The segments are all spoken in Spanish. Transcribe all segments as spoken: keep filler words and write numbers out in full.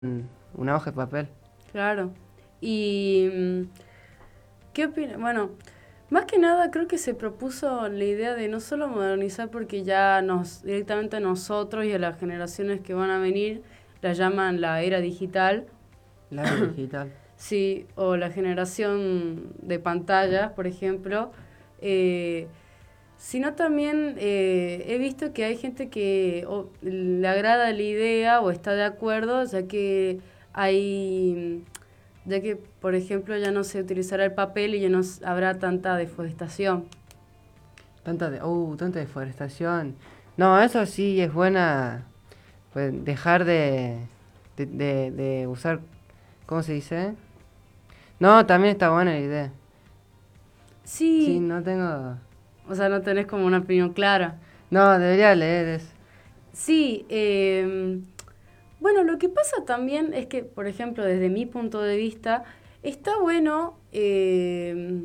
una hoja de papel. Claro. Y mm, ¿qué opinas? Bueno, más que nada creo que se propuso la idea de no solo modernizar porque ya nos directamente a nosotros y a las generaciones que van a venir la llaman la era digital, La era digital. sí, o la generación de pantallas, por ejemplo, eh, sino también eh, he visto que hay gente que o, le agrada la idea o está de acuerdo, ya que hay, ya que por ejemplo ya no se utilizará el papel y ya no s- habrá tanta deforestación. Tanta, de, uh, tanta deforestación. No, eso sí es buena. Pues dejar de, de, de, de usar. ¿Cómo se dice? No, también está buena la idea. Sí, Sí, no tengo. o sea, no tenés como una opinión clara. No, debería leer eso. Sí, eh, bueno, lo que pasa también es que, por ejemplo, desde mi punto de vista, está bueno eh,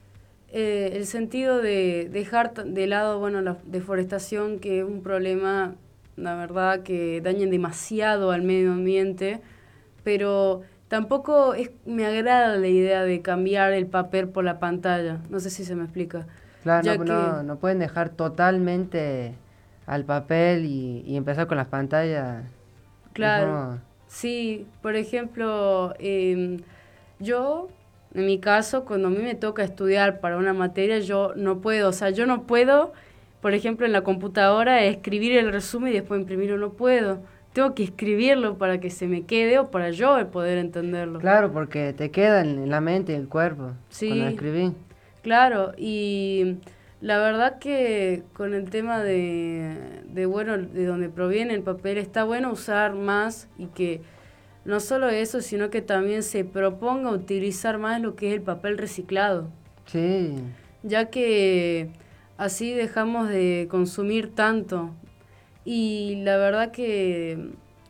eh, el sentido de dejar t- de lado, bueno, la deforestación, que es un problema, la verdad, que daña demasiado al medio ambiente, pero tampoco es, me agrada la idea de cambiar el papel por la pantalla. No sé si se me explica. Claro, Ya no, que, no, no pueden dejar totalmente al papel y, y empezar con las pantallas. claro, No, sí, por ejemplo, em, yo, en mi caso, cuando a mí me toca estudiar para una materia, yo no puedo, o sea, yo no puedo, por ejemplo, en la computadora escribir el resumen y después imprimirlo, no puedo. Tengo que escribirlo para que se me quede o para yo poder entenderlo. claro, porque te queda en, en la mente y el cuerpo cuando lo Sí, escribí. claro, y la verdad que con el tema de, de, bueno, de donde proviene el papel, está bueno usar más y que no solo eso, sino que también se proponga utilizar más lo que es el papel reciclado, Sí, ya que así dejamos de consumir tanto. Y la verdad que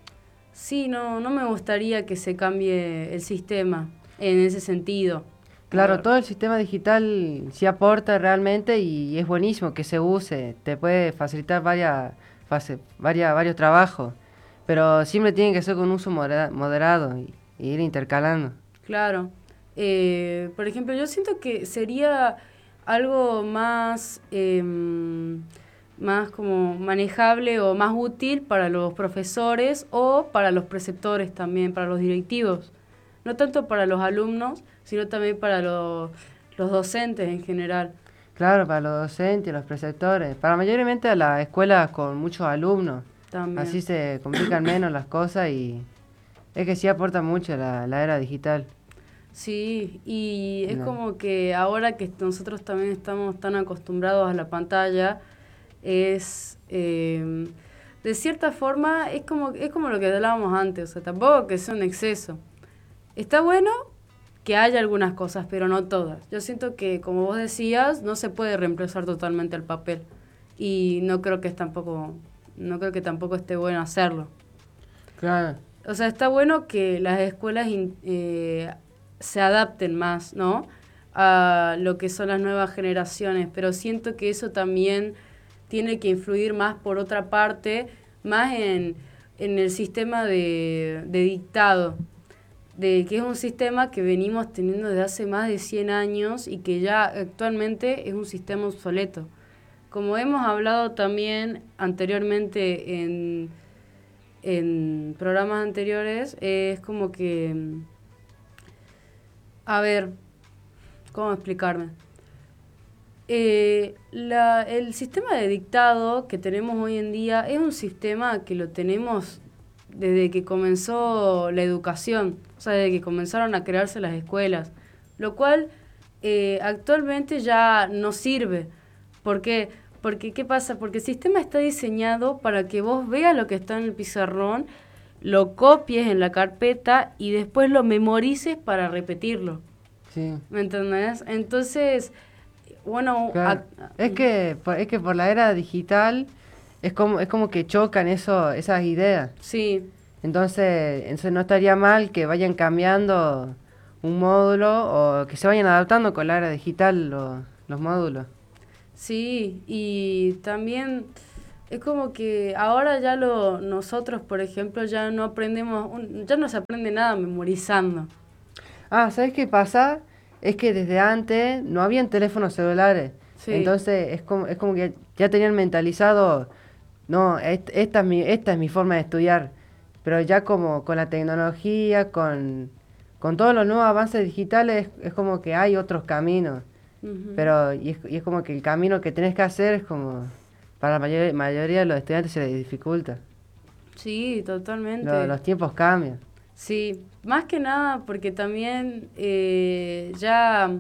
sí, no, no me gustaría que se cambie el sistema en ese sentido. A claro, ver, todo el sistema digital sí aporta realmente y es buenísimo que se use. Te puede facilitar varias, fase- varias, varios trabajos, pero siempre tiene que ser con uso modera- moderado y, y ir intercalando. claro. Eh, por ejemplo, yo siento que sería algo más, em, más como manejable o más útil para los profesores o para los preceptores también, para los directivos. No tanto para los alumnos, sino también para los, los docentes en general. Claro, para los docentes, los preceptores, para mayormente a las escuelas con muchos alumnos. Así También. se complican menos las cosas y es que sí aporta mucho la, la era digital. Sí, y es No. como que ahora que nosotros también estamos tan acostumbrados a la pantalla, es eh, de cierta forma es como es como lo que hablábamos antes, o sea, tampoco que sea un exceso. Está bueno que haya algunas cosas, pero no todas. Yo siento que, como vos decías, no se puede reemplazar totalmente el papel y no creo que es tampoco no creo que tampoco esté bueno hacerlo. Claro, O sea, está bueno que las escuelas in- eh, se adapten más, ¿no? A lo que son las nuevas generaciones, pero siento que eso también tiene que influir más por otra parte, más en, en el sistema de, de dictado, de que es un sistema que venimos teniendo desde hace más de cien años y que ya actualmente es un sistema obsoleto. Como hemos hablado también anteriormente en en programas anteriores, eh, es como que, mm, a ver, ¿cómo explicarme? Eh, la, el sistema de dictado que tenemos hoy en día es un sistema que lo tenemos desde que comenzó la educación, o sea, desde que comenzaron a crearse las escuelas, lo cual eh, actualmente ya no sirve. ¿Por qué? Porque, ¿qué pasa? Porque el sistema está diseñado para que vos veas lo que está en el pizarrón, lo copies en la carpeta y después lo memorices para repetirlo. sí, ¿Me entendés? Entonces, bueno, a- claro. Es que, por- es que por la era digital es como, es como que chocan eso, esas ideas. sí, Entonces, entonces no estaría mal que vayan cambiando un módulo o que se vayan adaptando con la era digital los, los módulos. sí, y también, Es como que ahora ya lo nosotros, por ejemplo, ya no aprendemos, un- ya no se aprende nada memorizando. Ah, ¿sabes qué pasa? Es que desde antes no habían teléfonos celulares. Sí. Entonces es como, es como que ya tenían mentalizado, no, est- esta es mi, esta es mi forma de estudiar. Pero ya como con la tecnología, con, con todos los nuevos avances digitales, es como que hay otros caminos. Ujú. Pero, y es, y es como que el camino que tenés que hacer es como, para la mayor- mayoría de los estudiantes se les dificulta. Sí, Lo- totalmente. los tiempos cambian. Sí, más que nada porque también eh, ya,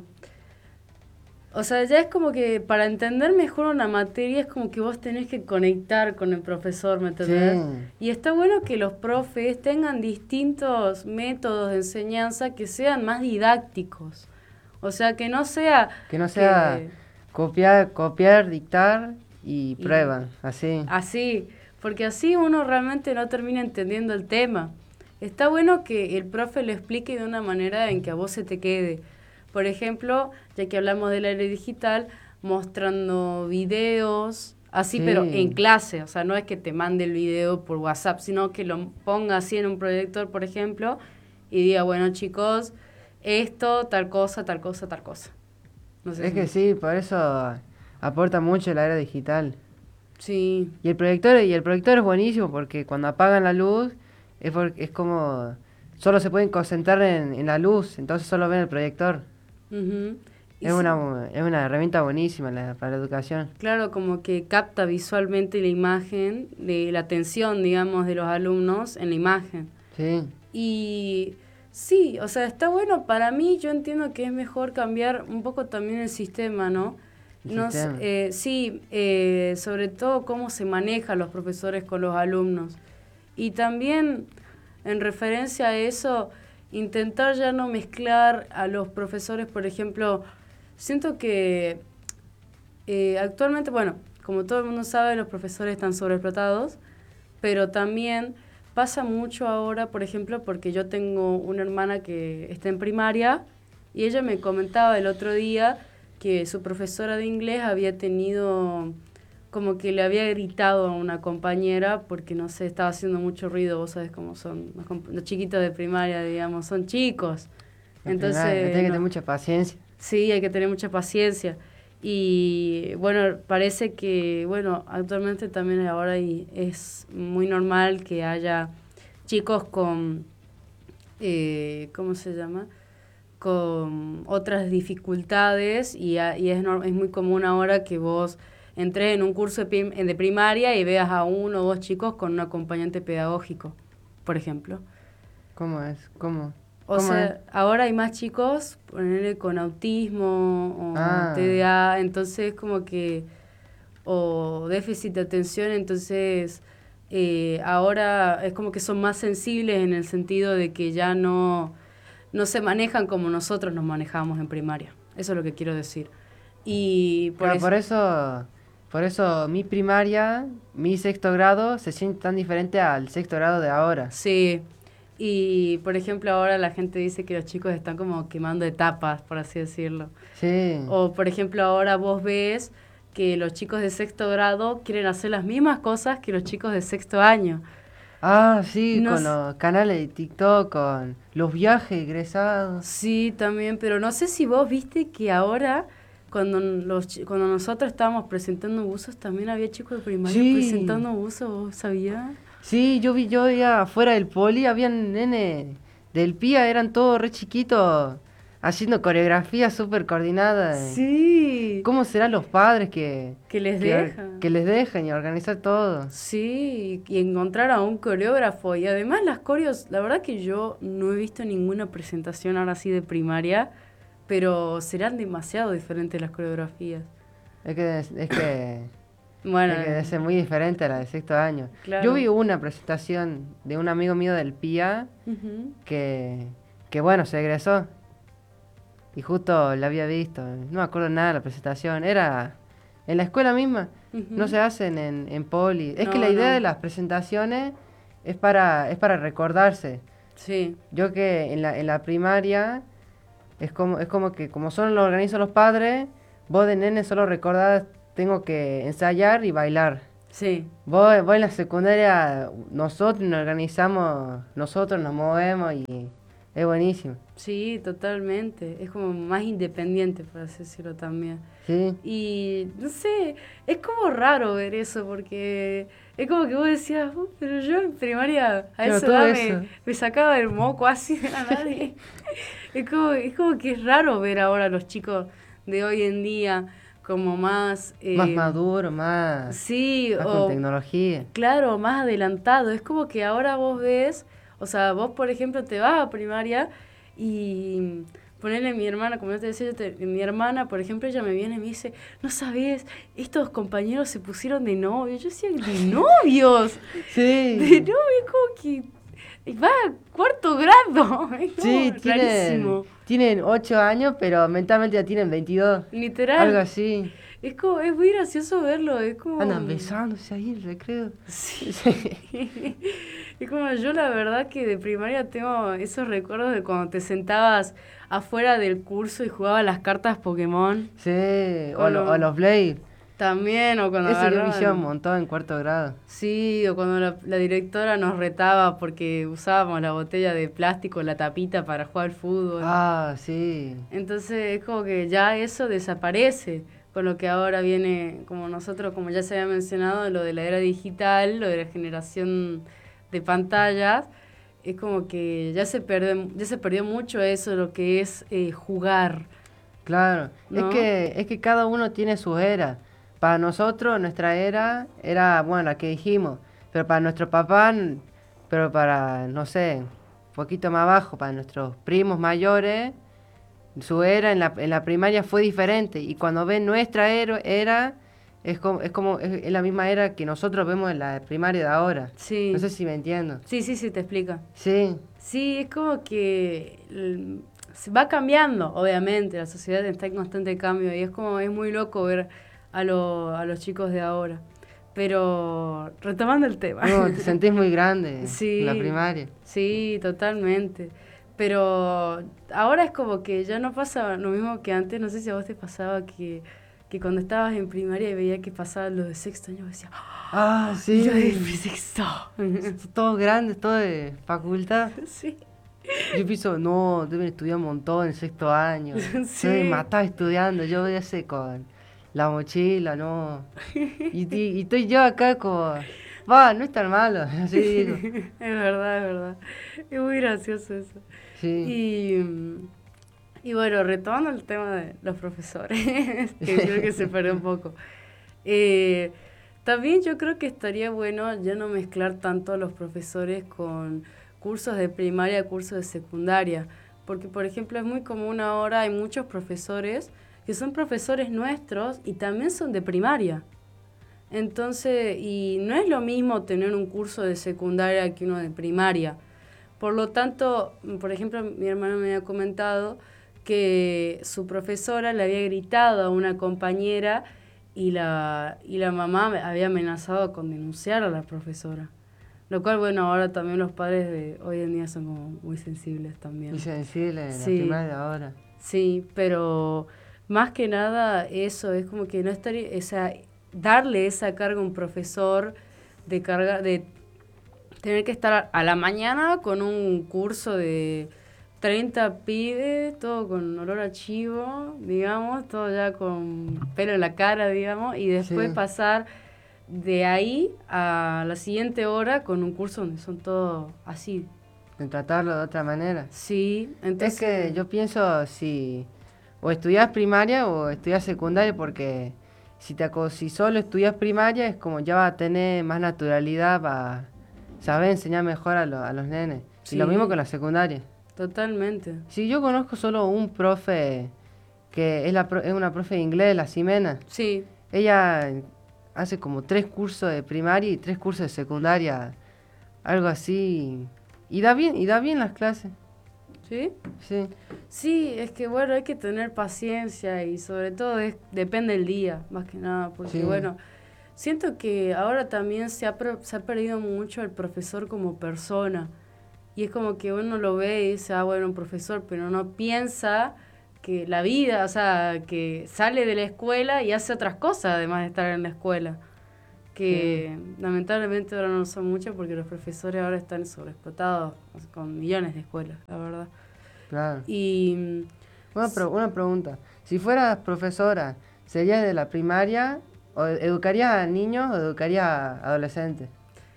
o sea, ya es como que para entender mejor una materia es como que vos tenés que conectar con el profesor, ¿me Sí, entendés? Y está bueno que los profes tengan distintos métodos de enseñanza que sean más didácticos. O sea, que no sea que no sea que... copiar, copiar, dictar y Y prueba, así. así, porque así uno realmente no termina entendiendo el tema. Está bueno que el profe lo explique de una manera en que a vos se te quede. Por ejemplo, ya que hablamos del aire digital, mostrando videos, así, pero en Sí, clase. O sea, no es que te mande el video por WhatsApp, sino que lo ponga así en un proyector, por ejemplo, y diga, bueno, chicos, esto, tal cosa, tal cosa, tal cosa. No sé es si que me... sí, por eso aporta mucho la era digital. Sí. Y el proyector, y el proyector es buenísimo porque cuando apagan la luz es, por- es como solo se pueden concentrar en, en la luz, entonces solo ven el proyector. Ujú. Y Es sí, una, bu- es una herramienta buenísima la- para la educación. claro, como que capta visualmente la imagen, de la atención, digamos, de los alumnos en la imagen. Sí, Y sí, o sea, está bueno. Para mí, yo entiendo que es mejor cambiar un poco también el sistema, ¿no? el No sé, sistema. eh, sí, eh, sobre todo cómo se manejan los profesores con los alumnos. Y también, en referencia a eso, intentar ya no mezclar a los profesores, por ejemplo, siento que eh, actualmente, bueno, como todo el mundo sabe, los profesores están sobreexplotados, pero también pasa mucho ahora, por ejemplo, porque yo tengo una hermana que está en primaria y ella me comentaba el otro día que su profesora de inglés había tenido como que le había gritado a una compañera porque no sé, estaba haciendo mucho ruido, vos sabés cómo son los, comp- los chiquitos de primaria, digamos, son chicos. La primaria, tiene Entonces, que tener no, mucha paciencia. sí, hay que tener mucha paciencia. Y bueno, parece que, bueno, actualmente también ahora y es muy normal que haya chicos con, eh, ¿cómo se llama? Con otras dificultades y, a- y es, nor- es muy común ahora que vos entres en un curso de, prim- de primaria y veas a uno o dos chicos con un acompañante pedagógico, por ejemplo. ¿Cómo es? ¿Cómo? O ¿Cómo es? sea, ahora hay más chicos, ponerle con autismo o Ah, T D A, entonces como que, o déficit de atención, entonces eh, ahora es como que son más sensibles en el sentido de que ya no, no se manejan como nosotros nos manejábamos en primaria. Eso es lo que quiero decir. Y por claro, eso, por eso, por eso mi primaria, mi sexto grado, se siente tan diferente al sexto grado de ahora. sí. Y por ejemplo ahora la gente dice que los chicos están como quemando etapas, por así decirlo. Sí. O, por ejemplo, ahora vos ves que los chicos de sexto grado quieren hacer las mismas cosas que los chicos de sexto año. Ah, sí, No, con s- los canales de TikTok, con los viajes egresados. sí, también, pero no sé si vos viste que ahora, cuando, los, chi- cuando nosotros estábamos presentando buzos, también había chicos de primaria Sí, presentando buzos, ¿vos sabías? sí, yo vi, yo veía afuera del poli, habían nene del P I A, eran todos re chiquitos, haciendo coreografías súper coordinadas. Sí, ¿Cómo serán los padres que, que les que, or- dejan. que les dejan y organizar todo? Sí, y encontrar a un coreógrafo. Y además las coreos, la verdad que yo no he visto ninguna presentación ahora sí de primaria, pero serán demasiado diferentes las coreografías. Es que, es, es que, Bueno, es que debe ser muy diferente a la de sexto año. Yo claro. vi una presentación de un amigo mío del P I A Ujú, que, que bueno, se egresó. Y justo la había visto, no me acuerdo nada de la presentación, era en la escuela misma, no ujú. se hacen en, en poli. Es que la No, idea de no. las presentaciones es para, es para recordarse. Sí, Yo que en la, en la primaria es como, es como que como solo lo organizan los padres, vos de nene solo recordás, tengo que ensayar y bailar. Sí. Vos, vos en la secundaria, nosotros nos organizamos, nosotros nos movemos y es buenísimo. Sí, totalmente. Es como más independiente, por así decirlo también. Sí, Y no sé, es como raro ver eso, porque es como que vos decías, "Oh, pero yo en primaria a pero esa todo edad me, eso, me sacaba el moco así de la nadie". Es como, es como que es raro ver ahora a los chicos de hoy en día como más, más eh, maduro, más, sí, más con o tecnología. claro, más adelantado. Es como que ahora vos ves, o sea, vos por ejemplo te vas a primaria y ponerle mi hermana, como yo te decía, yo te- mi hermana, por ejemplo, ella me viene y me dice, no sabes, estos compañeros se pusieron de novios. Yo decía, ¿de novios? De Sí, novios, como que va a cuarto grado. Es como sí, tienen, rarísimo. tienen ocho años, pero mentalmente ya tienen veintidós. Algo Literal. así. Es como, es muy gracioso verlo, es como... Andan besándose ahí en el recreo. Sí. Sí. Y como yo la verdad que de primaria tengo esos recuerdos de cuando te sentabas afuera del curso y jugabas las cartas Pokémon. Sí, o, lo- o Cuando los Blade. también, o cuando Eso yo me hicieron un agarraban. montón en cuarto grado. Sí, o cuando la, la directora nos retaba porque usábamos la botella de plástico, la tapita para jugar al fútbol. Ah, sí. Entonces es como que ya eso desaparece con lo que ahora viene, como nosotros, como ya se había mencionado, lo de la era digital, lo de la generación de pantallas, es como que ya se perdió, ya se perdió mucho eso, lo que es eh, jugar, Claro. Es ¿no? que, es que cada uno tiene su era. Para nosotros, nuestra era era, bueno, la que dijimos. Pero para nuestro papá, n- pero para, no sé, un poquito más abajo, para nuestros primos mayores, su era en la, en la primaria fue diferente. Y cuando ven nuestra era, era es como, es como, es, es la misma era que nosotros vemos en la primaria de ahora. No Sí, sé si me entiendo. sí, sí, sí, te explica. Sí, Sí, es como que el- se va cambiando, obviamente, la sociedad está en constante cambio y es como, es muy loco ver a, lo- a los chicos de ahora. Pero retomando el tema. no, te sentís muy grande en la Sí, primaria. sí, totalmente. Pero ahora es como que ya no pasa lo mismo que antes. No sé si a vos te pasaba que, que cuando estabas en primaria y veía que pasaban los de sexto año, decía, Ah, ¡ah! Y yo de sí. sexto. Todos grandes, todos de facultad. Sí, Yo pienso, no, deben estudiar un montón en sexto año. Se deben sí. matar estudiando. Yo voy a hacer con la mochila, no. Y, y- y estoy yo acá como, va, no es tan malo. Así digo. Es verdad, es verdad. Es muy gracioso eso. Sí. Y, mm, y bueno, retomando el tema de los profesores, que creo que se perdió un poco. Eh, también yo creo que estaría bueno ya no mezclar tanto a los profesores con cursos de primaria, cursos de secundaria, porque por ejemplo es muy común ahora, hay muchos profesores que son profesores nuestros y también son de primaria. Entonces, y no es lo mismo tener un curso de secundaria que uno de primaria. Por lo tanto, por ejemplo, mi hermano me había comentado que su profesora le había gritado a una compañera y la, y la mamá había amenazado con denunciar a la profesora. Lo cual, bueno, ahora también los padres de hoy en día son como muy sensibles Y también. sensible en la Sí, primaria de ahora. sí, pero más que nada eso, es como que no estaría, o sea, darle esa carga a un profesor de carga, de tener que estar a la mañana con un curso de treinta pibes, todo con olor a chivo, digamos, todo ya con pelo en la cara, digamos, y después Sí. pasar de ahí a la siguiente hora con un curso donde son todos así. De tratarlo de otra manera. Sí, Es que entonces, yo pienso si o estudias primaria o estudias secundaria porque si te aco- si solo estudias primaria es como ya va a tener más naturalidad para saber enseñar mejor a, lo- a los nenes. Y lo mismo sí, con la secundaria. totalmente. Si yo conozco solo un profe que es, la pro- es una profe de inglés, la Ximena. Sí, Ella hace como tres cursos de primaria y tres cursos de secundaria, algo así. Y da bien, y da bien las clases. ¿sí? Sí, Sí, es que bueno, hay que tener paciencia y sobre todo es, depende del día, más que nada, porque sí. bueno, siento que ahora también se ha, pro- se ha perdido mucho el profesor como persona y es como que uno lo ve y dice, ah, bueno, un profesor, pero no piensa que la vida, o sea, que sale de la escuela y hace otras cosas además de estar en la escuela. que sí. Lamentablemente ahora no son muchos porque los profesores ahora están sobreexplotados con millones de escuelas, la verdad. Claro. Y una, pro, una pregunta, si fueras profesora, ¿serías de la primaria o educarías a niños o educarías a adolescentes?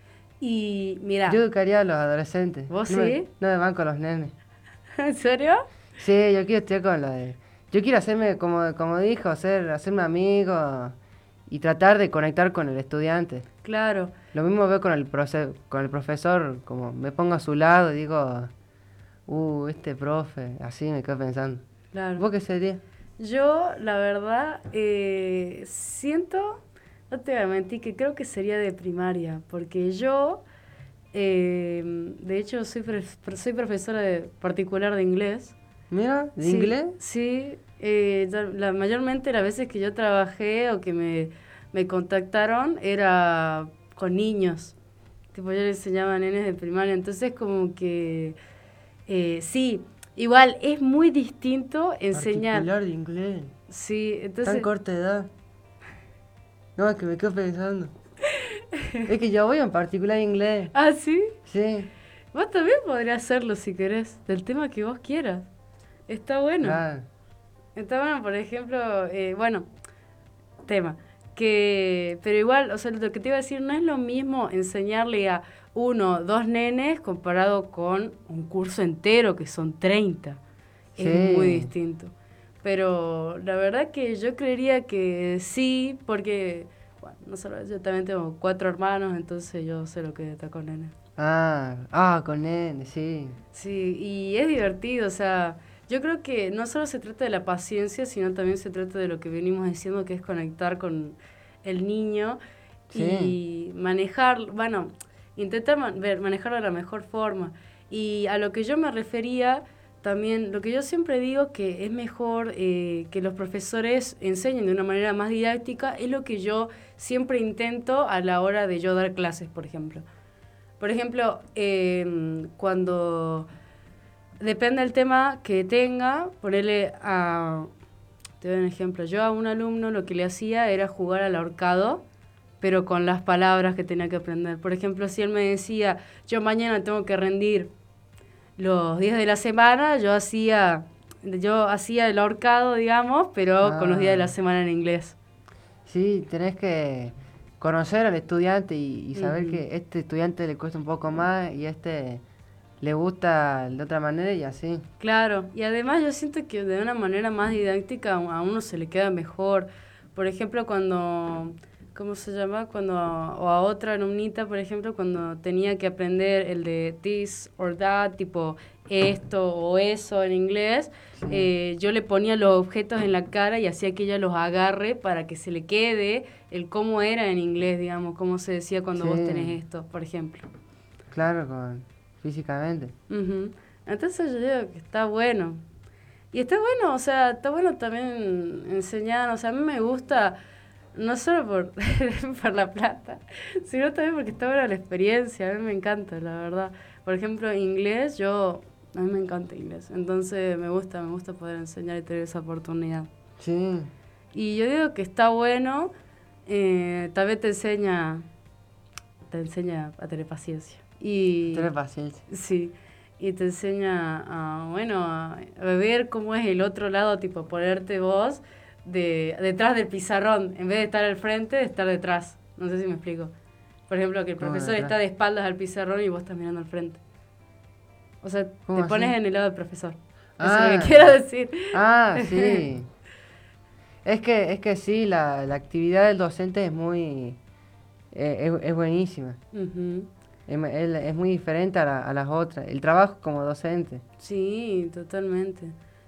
Y mira, yo educaría a los adolescentes. ¿Vos no sí? Me, no me van con los nenes. ¿En serio? Sí, yo quiero estudiar con los de... Yo quiero hacerme, como, como dijo, hacer, hacerme amigo y tratar de conectar con el estudiante. Claro. Lo mismo veo con el, profe, con el profesor, como me pongo a su lado y digo, uh, este profe, así me quedo pensando. Claro. ¿Vos qué serías? Yo, la verdad, eh, siento, no te voy a mentir, que creo que sería de primaria, porque yo, eh, de hecho, soy, pre soy profesora de particular de inglés. Mira, ¿de sí, inglés? Sí, eh, la, mayormente las veces que yo trabajé o que me, me contactaron era con niños. Tipo, yo les enseñaba a nenes de primaria, entonces como que, eh, sí, igual es muy distinto enseñar. Particular de inglés. Sí, entonces... Tan corta edad. No, es que me quedo pensando. Es que yo voy en particular de inglés. ¿Ah, sí? Sí. Vos también podrías hacerlo si querés, del tema que vos quieras. Está bueno. Claro. Está bueno, por ejemplo, eh, bueno, tema, que, pero igual, o sea, lo que te iba a decir, no es lo mismo enseñarle a uno, dos nenes comparado con un curso entero que son treinta. Sí. Es muy distinto. Pero la verdad que yo creería que sí, porque, bueno, no solo yo también tengo cuatro hermanos, entonces yo sé lo que está con nenes. Ah, ah, con nenes, sí. Sí, y es divertido, o sea... Yo creo que no solo se trata de la paciencia, sino también se trata de lo que venimos diciendo, que es conectar con el niño sí. Y manejar, bueno, intentar man, ver, manejarlo de la mejor forma. Y a lo que yo me refería, también, lo que yo siempre digo que es mejor eh, que los profesores enseñen de una manera más didáctica, es lo que yo siempre intento a la hora de yo dar clases, por ejemplo. Por ejemplo, eh, cuando... Depende del tema que tenga, ponerle a... Te doy un ejemplo. Yo a un alumno lo que le hacía era jugar al ahorcado, pero con las palabras que tenía que aprender. Por ejemplo, si él me decía, yo mañana tengo que rendir los días de la semana, yo hacía, yo hacía el ahorcado, digamos, pero ah. con los días de la semana en inglés. Sí, tenés que conocer al estudiante y, y saber uh-huh. que este estudiante le cuesta un poco más y este... le gusta de otra manera y así. Claro, y además yo siento que de una manera más didáctica a uno se le queda mejor. Por ejemplo, cuando, ¿cómo se llama? Cuando, o a otra alumnita, por ejemplo, cuando tenía que aprender el de this or that, tipo esto o eso en inglés, sí. eh, yo le ponía los objetos en la cara y hacía que ella los agarre para que se le quede el cómo era en inglés, digamos, cómo se decía cuando sí. vos tenés esto, por ejemplo. Claro, con... físicamente. Uh-huh. Entonces yo digo que está bueno. Y está bueno, o sea, está bueno también enseñar, o sea, a mí me gusta, no solo por, por la plata, sino también porque está buena la experiencia, a mí me encanta, la verdad. Por ejemplo, inglés, yo, a mí me encanta inglés, entonces me gusta, me gusta poder enseñar y tener esa oportunidad. Sí. Y yo digo que está bueno, eh, también te enseña, te enseña a tener paciencia. Y tener paciencia. Sí, y te enseña a, bueno, a, a ver cómo es el otro lado, tipo ponerte vos de, detrás del pizarrón, en vez de estar al frente, de estar detrás. No sé si me explico. Por ejemplo, que el profesor está de espaldas al pizarrón y vos estás mirando al frente. O sea, te así? pones en el lado del profesor. Ah, eso es lo que quiero decir. Ah, sí. es que es que sí, la, la actividad del docente es muy... Eh, es, es buenísima. Uh-huh. Es, es muy diferente a, la, a las otras. El trabajo como docente. Sí, totalmente.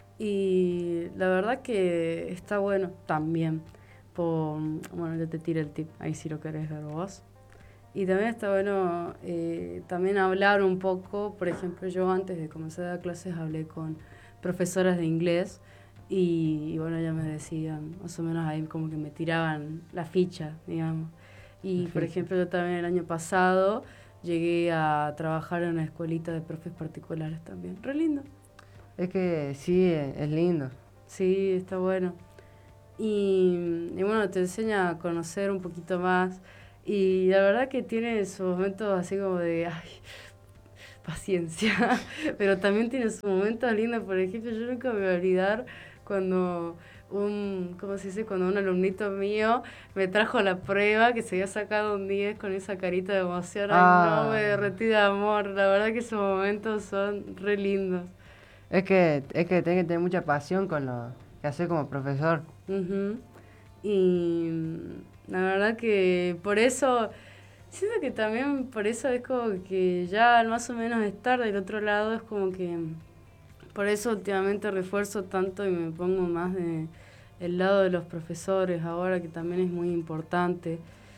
Y la verdad que está bueno también. Por, bueno, yo te tiro el tip, ahí si lo querés ver vos. Y también está bueno eh, también hablar un poco. Por ejemplo, yo antes de comenzar a dar clases hablé con profesoras de inglés. Y, y bueno, ellas me decían, más o menos ahí como que me tiraban la ficha, digamos. Y por ejemplo, yo también el año pasado... llegué a trabajar en una escuelita de profes particulares también. Re lindo. Es que sí, es lindo. Sí, está bueno. Y, y bueno, te enseña a conocer un poquito más Y la verdad que tiene sus momentos así como de, ay, paciencia, pero también tiene sus momentos lindos. Por ejemplo, yo nunca me voy a olvidar cuando un, ¿cómo se dice? Cuando un alumnito mío me trajo la prueba que se había sacado un diez con esa carita de emoción. Ay, no, me Ah, derretí de amor. La verdad que esos momentos son re lindos. es que, es que tenés que tener mucha pasión con lo que haces como profesor. Ujú. Y mm, la verdad que por eso, siento que también por eso es como que ya más o menos estar del otro lado es como que, por eso últimamente refuerzo tanto y me pongo más de el lado de los profesores ahora, que también es muy importante.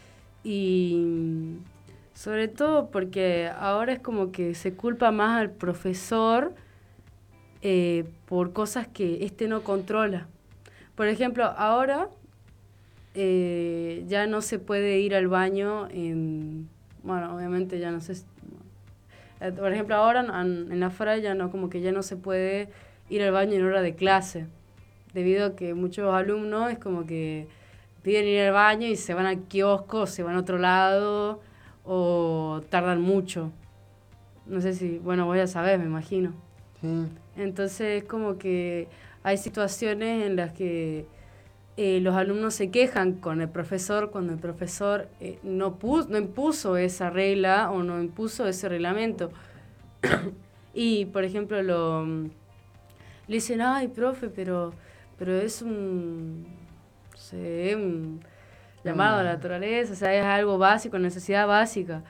Y mm, sobre todo porque ahora es como que se culpa más al profesor eh, por cosas que éste no controla. Por ejemplo, ahora eh, ya no se puede ir al baño en, bueno, obviamente ya no sé, eh, por ejemplo, ahora en, en la F R A ya no, como que ya no se puede ir al baño en hora de clase, debido a que muchos alumnos es como que piden ir al baño y se van al kiosco, se van a otro lado, o tardan mucho. No sé si, bueno, voy a saber, me imagino. Sí. Entonces, como que hay situaciones en las que eh, los alumnos se quejan con el profesor cuando el profesor eh, no, pus, no impuso esa regla o no impuso ese reglamento. Y, por ejemplo, lo, le dicen, ay, profe, pero, pero es un, no sé, un llamado a la Una, naturaleza, o sea, es algo básico, necesidad básica.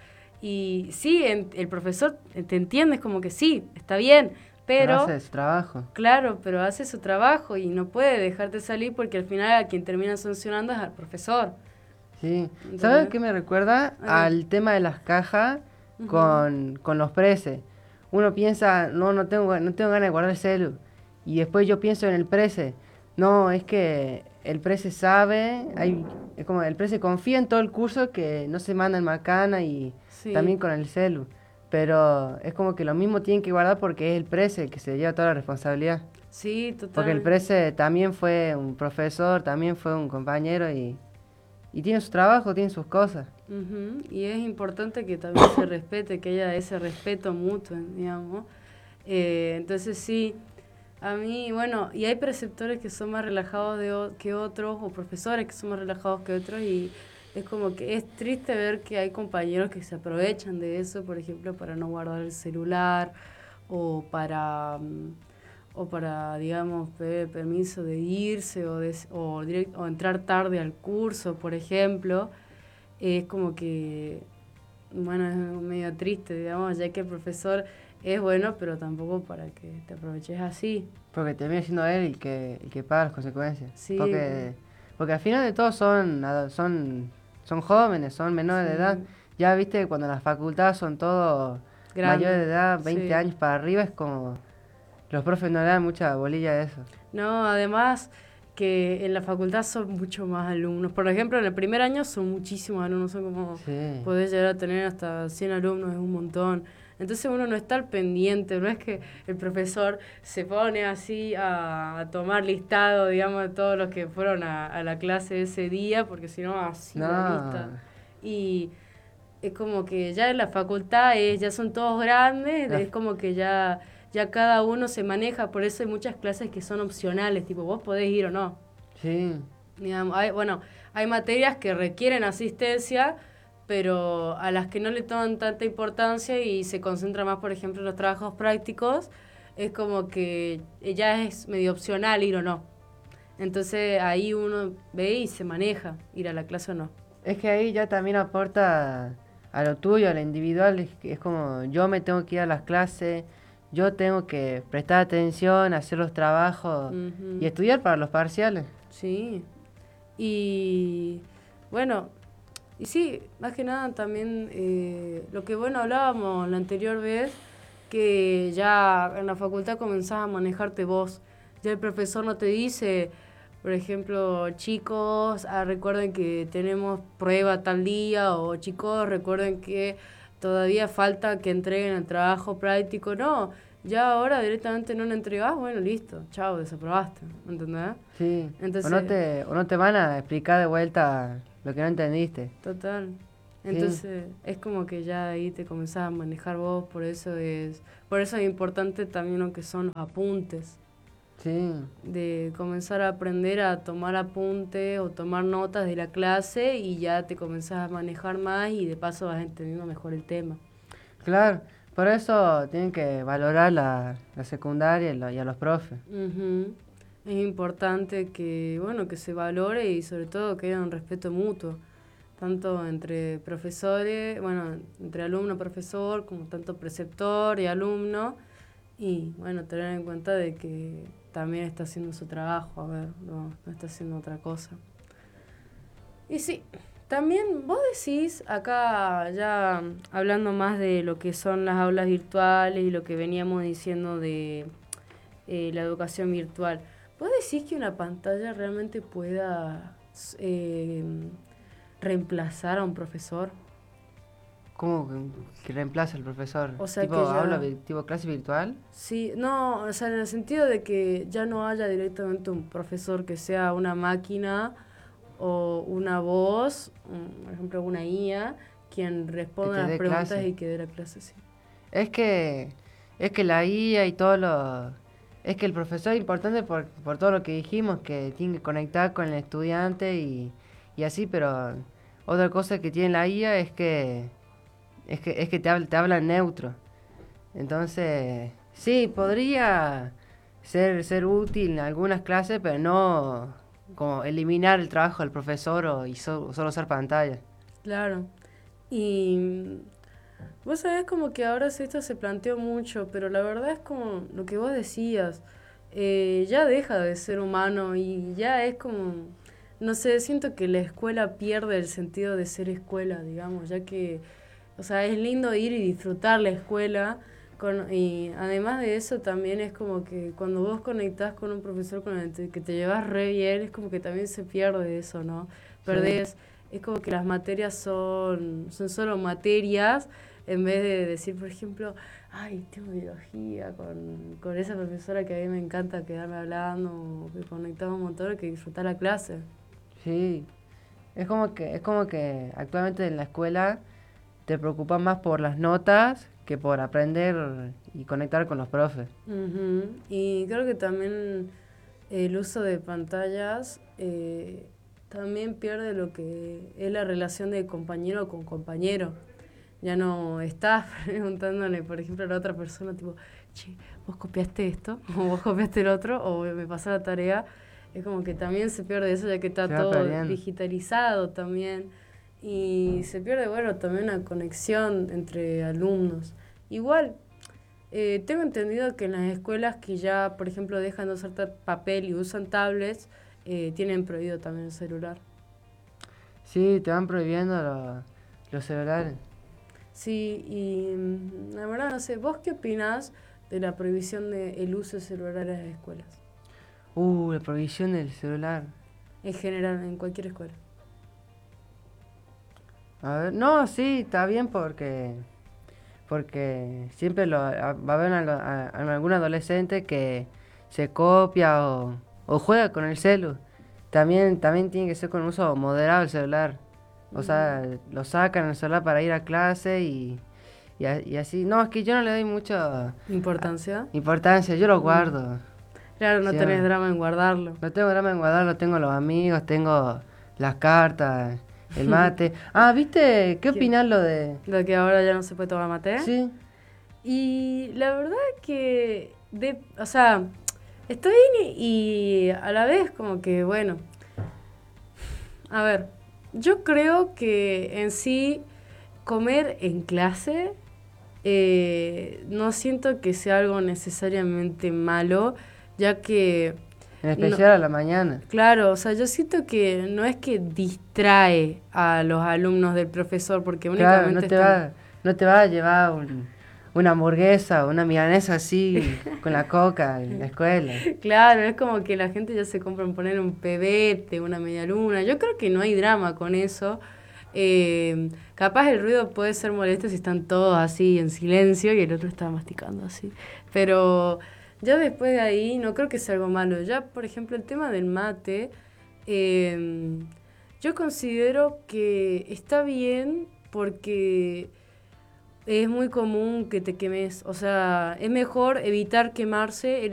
Y sí, en, el profesor te entiende, es como que sí, está bien, pero pero hace su trabajo. claro, pero hace su trabajo y no puede dejarte salir porque al final a quien termina sancionando es al profesor. Sí. ¿Sabes ¿Entendés? qué me recuerda? ¿A qué? Al tema de las cajas Ujú. con, con los preses. Uno piensa, no, no tengo, no tengo ganas de guardar el celu. Y después yo pienso en el prese. No, es que el prese sabe, hay, es como el prese confía en todo el curso que no se manda en macana y Sí, también con el celu. Pero es como que lo mismo tienen que guardar porque es el prese el que se lleva toda la responsabilidad. sí, Porque el totalmente. prese también fue un profesor, también fue un compañero y, y tiene su trabajo, tiene sus cosas. Ujú. Y es importante que también se respete, que haya ese respeto mutuo, digamos. Eh, entonces sí, a mí, bueno, y hay preceptores que son más relajados de o- que otros, o profesores que son más relajados que otros, y es como que es triste ver que hay compañeros que se aprovechan de eso, por ejemplo, para no guardar el celular, o para, mm, o para, digamos, pedir permiso de irse, o, de, o, direct- o entrar tarde al curso, por ejemplo. Es como que, bueno, es medio triste, digamos, ya que el profesor es bueno, pero tampoco para que te aproveches así. Porque termina siendo él el que, el que paga las consecuencias. Sí, Porque, porque al final de todo son, ado- son, son jóvenes, son menores de edad. sí, Ya viste, cuando en las facultades son todos mayores grande, de edad, veinte sí. años para arriba, es como los profes no le dan mucha bolilla a eso. No, además que en la facultad son mucho más alumnos. Por ejemplo, en el primer año son muchísimos alumnos, son como, Sí. podés llegar a tener hasta cien alumnos, es un montón. Entonces uno no está al pendiente, no es que el profesor se pone así a, a tomar listado, digamos, de todos los que fueron a, a la clase ese día, porque si no, así la lista. No. Y es como que ya en la facultad es, ya son todos grandes, La- es como que ya, ya cada uno se maneja, por eso hay muchas clases que son opcionales, tipo vos podés ir o no. sí. Digamos, hay, bueno, hay materias que requieren asistencia, pero a las que no le toman tanta importancia y se concentra más, por ejemplo, en los trabajos prácticos, es como que ya es medio opcional ir o no. Entonces ahí uno ve y se maneja ir a la clase o no. Es que ahí ya también aporta a lo tuyo, a lo individual. Es, que es como yo me tengo que ir a las clases, yo tengo que prestar atención, hacer los trabajos y Ujú. estudiar para los parciales. Sí. Y bueno, y sí, más que nada también eh, lo que bueno hablábamos la anterior vez, que ya en la facultad comenzás a manejarte vos. Ya el profesor no te dice, por ejemplo, chicos, ah, recuerden que tenemos prueba tal día, o chicos, recuerden que todavía falta que entreguen el trabajo práctico. No, ya ahora directamente no lo entregás, bueno, listo, chao, desaprobaste, ¿entendés? Sí. O no Entonces, te, o no te van a explicar de vuelta lo que no entendiste. total. Entonces sí. Es como que ya ahí te comenzás a manejar vos, por eso es, por eso es importante también lo que son los apuntes. Sí. De comenzar a aprender a tomar apuntes o tomar notas de la clase y ya te comenzás a manejar más y de paso vas entendiendo mejor el tema. Claro, por eso tienen que valorar la, la secundaria y, lo, y a los profes. Uh-huh. Es importante que, bueno, que se valore y sobre todo que haya un respeto mutuo, tanto entre profesores, bueno, entre alumno, profesor, como tanto preceptor y alumno, y bueno, tener en cuenta de que también está haciendo su trabajo, a ver, no, no está haciendo otra cosa. Y sí, también vos decís, acá ya hablando más de lo que son las aulas virtuales y lo que veníamos diciendo de eh, la educación virtual, ¿vos decís que una pantalla realmente pueda eh, reemplazar a un profesor? ¿Cómo que, que reemplaza al profesor? O sea, ¿Tipo que ya... aula, tipo clase virtual? Sí, no, o sea, en el sentido de que ya no haya directamente un profesor que sea una máquina o una voz, un, por ejemplo, una I A, quien responda a las preguntas clase. Y que dé la clase, sí. Es que, es que la I A y todo lo... Es que el profesor es importante por, por todo lo que dijimos, que tiene que conectar con el estudiante y, y así, pero otra cosa que tiene la I A es que es que, es que te, habla, te habla neutro. Entonces, sí, podría ser, ser útil en algunas clases, pero no como eliminar el trabajo del profesor o, y so, solo usar pantalla. Claro. Y vos sabés como que ahora esto se planteó mucho, pero la verdad es como lo que vos decías, eh, ya deja de ser humano y ya es como, no sé, siento que la escuela pierde el sentido de ser escuela, digamos, ya que, o sea, es lindo ir y disfrutar la escuela, con, y además de eso también es como que cuando vos conectás con un profesor con el que te llevas re bien, es como que también se pierde eso, ¿no? Perdés, sí. Es como que las materias son, son solo materias, en vez de decir, por ejemplo, ay, tengo biología con, con esa profesora que a mí me encanta quedarme hablando, que conectamos un montón, que disfrutar la clase. Sí, es como que, es como que actualmente en la escuela te preocupas más por las notas que por aprender y conectar con los profes. Uh-huh. Y creo que también el uso de pantallas eh, también pierde lo que es la relación de compañero con compañero. Ya no estás preguntándole, por ejemplo, a la otra persona, tipo, che, ¿vos copiaste esto? O vos copiaste el otro, o me pasó la tarea. Es como que también se pierde eso, ya que está todo perdiendo. Digitalizado también. Y se pierde, bueno, también una conexión entre alumnos. Igual, eh, tengo entendido que en las escuelas que ya, por ejemplo, dejan de usar papel y usan tablets, eh, tienen prohibido también el celular. Sí, te van prohibiendo lo, los celulares. Sí, y la verdad no sé, ¿vos qué opinás de la prohibición del uso de celular en las escuelas? Uh, la prohibición del celular. En general, en cualquier escuela. A ver, no, sí, está bien porque porque siempre lo, a, va a haber una, a, a algún adolescente que se copia o, o juega con el celu. También, también tiene que ser con uso moderado el celular. O uh-huh. sea, lo sacan el celular para ir a clase y, y, a, y así. No, es que yo no le doy mucha importancia. A, importancia, yo lo guardo. Uh-huh. Claro, no sí, tenés no. drama en guardarlo. No tengo drama en guardarlo, tengo los amigos, tengo las cartas, el mate. Ah, ¿viste? ¿Qué opinás lo de...? ¿De que ahora ya no se puede tomar mate? Sí. Y la verdad que... De, o sea, estoy y, y a la vez como que, bueno... A ver, yo creo que en sí comer en clase eh, no siento que sea algo necesariamente malo, ya que... En especial no, a la mañana. Claro, o sea, yo siento que no es que distrae a los alumnos del profesor, porque claro, únicamente... no te, están... va, no te va a llevar un, una hamburguesa, una milanesa así, con la coca en la escuela. Claro, es como que la gente ya se compra en poner un pebete, una media luna. Yo creo que no hay drama con eso. Eh, capaz el ruido puede ser molesto si están todos así en silencio y el otro está masticando así. Pero... ya después de ahí no creo que sea algo malo. Ya, por ejemplo, el tema del mate, eh, yo considero que está bien porque es muy común que te quemes. O sea, es mejor evitar quemarse.